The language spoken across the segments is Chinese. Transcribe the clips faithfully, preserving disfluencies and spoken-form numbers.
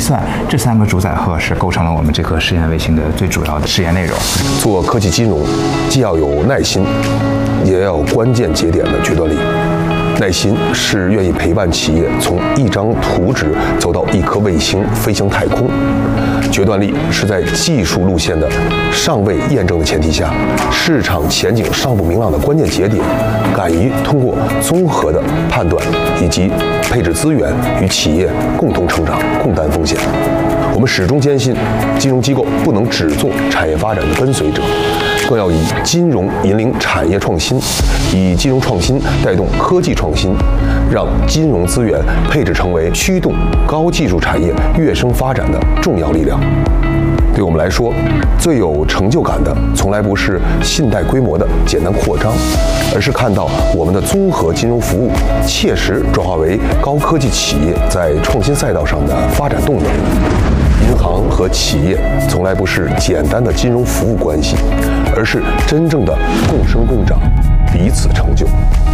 算这三个主载荷是构成了我们这颗实验卫星的最主要的实验内容。 做科技金融，既要有耐心，也要有关键节点的决断力。耐心是愿意陪伴企业从一张图纸走到一颗卫星飞行太空，决断力是在技术路线的尚未验证的前提下，市场前景尚不明朗的关键节点，敢于通过综合的判断以及配置资源与企业共同成长、共担风险。我们始终坚信，金融机构不能只做产业发展的跟随者，更要以金融引领产业创新，以金融创新带动科技创新，让金融资源配置成为驱动高技术产业跃升发展的重要力量。对我们来说，最有成就感的从来不是信贷规模的简单扩张，而是看到我们的综合金融服务切实转化为高科技企业在创新赛道上的发展动能。银行和企业从来不是简单的金融服务关系，而是真正的共生共长，彼此成就。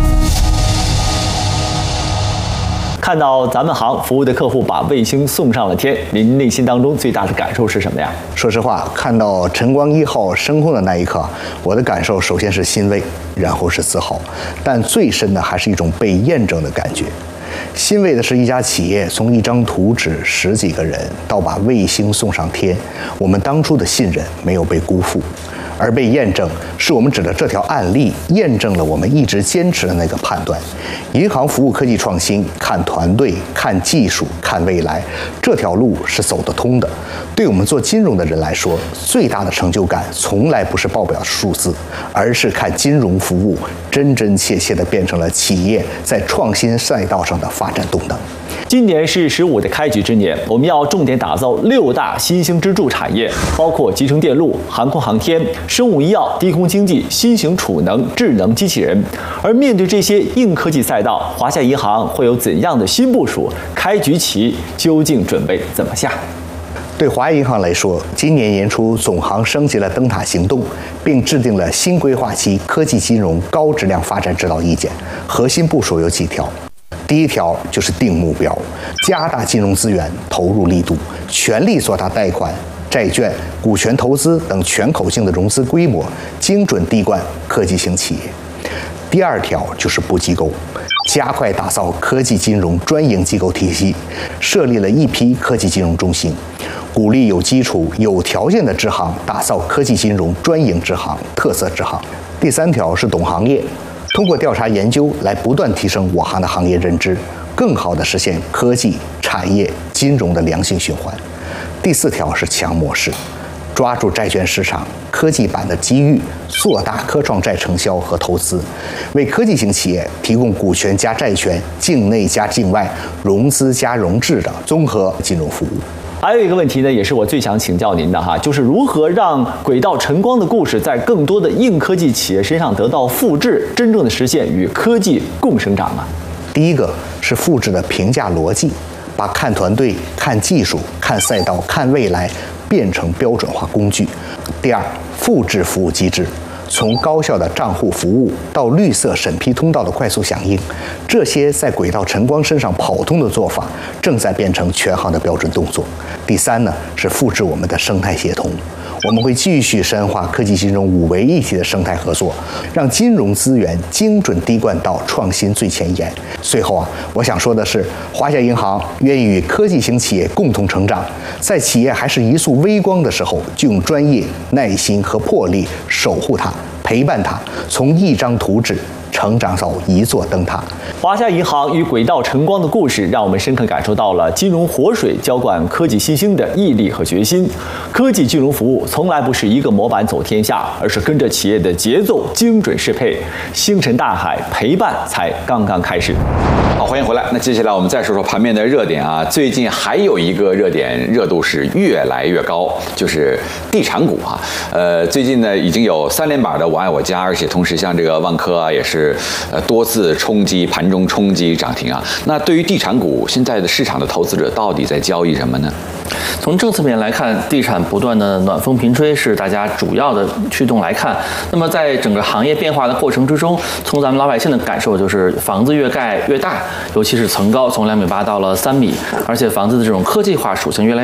看到咱们行服务的客户把卫星送上了天，您内心当中最大的感受是什么呀？ 说实话，看到晨光一号升空的那一刻，我的感受首先是欣慰，然后是自豪，但最深的还是一种被验证的感觉。欣慰的是一家企业从一张图纸、十几个人到把卫星送上天，我们当初的信任没有被辜负。而被验证，是我们指的这条案例验证了我们一直坚持的那个判断：银行服务科技创新，看团队、看技术、看未来，这条路是走得通的。对我们做金融的人来说，最大的成就感从来不是报表数字，而是看金融服务真真切切地变成了企业在创新赛道上的发展动能。 今年是十五的开局之年，我们要重点打造六大新兴支柱产业，包括集成电路、航空航天、生物医药、低空经济、新型储能、智能机器人。而面对这些硬科技赛道，华夏银行会有怎样的新部署？开局棋究竟准备怎么下？ 对华夏银行来说，今年年初总行升级了灯塔行动，并制定了新规划期科技金融高质量发展指导意见，核心部署有几条。第一条就是定目标，加大金融资源投入力度，全力做大贷款、债券、股权投资等全口径的融资规模，精准滴灌科技型企业。第二条就是布机构，加快打造科技金融专营机构体系，设立了一批科技金融中心，鼓励有基础、有条件的支行打造科技金融专营支行、特色支行。第三条是懂行业，通过调查研究来不断提升我行的行业认知，更好地实现科技、产业、金融的良性循环。第四条是强模式，抓住债券市场科技版的机遇，做大科创债承销和投资，为科技型企业提供股权加债权、境内加境外、融资加融质的综合金融服务。 还有一个问题呢，也是我最想请教您的哈，就是如何让轨道晨光的故事在更多的硬科技企业身上得到复制，真正的实现与科技共生长啊。 第一个是复制的评价逻辑，把看团队、看技术、看赛道、看未来变成标准化工具。第二，复制服务机制，从高效的账户服务到绿色审批通道的快速响应，这些在轨道晨光身上跑通的做法，正在变成全行的标准动作。第三呢，是复制我们的生态协同，我们会继续深化科技金融五维一体的生态合作，让金融资源精准滴灌到创新最前沿。最后啊，我想说的是，华夏银行愿意与科技型企业共同成长，在企业还是一束微光的时候，就用专业、耐心和魄力守护它，陪伴它，从一张图纸成长到一座灯塔。 华夏银行与轨道晨光的故事，让我们深刻感受到了金融活水浇灌科技新兴的毅力和决心。科技金融服务从来不是一个模板走天下，而是跟着企业的节奏精准适配，星辰大海陪伴才刚刚开始。 好，欢迎回来。那接下来我们再说说盘面的热点啊。最近还有一个热点热度是越来越高，就是地产股啊。呃，最近呢已经有三连板的我爱我家，而且同时像这个万科啊也是呃多次冲击盘中冲击涨停啊。那对于地产股，现在的市场的投资者到底在交易什么呢？ 从政策面来看，地产不断的暖风频吹是大家主要的驱动来看。那么在整个行业变化的过程之中，从咱们老百姓的感受就是房子越盖越大，尤其是层高从两米八到了三米，而且房子的这种科技化属性越来越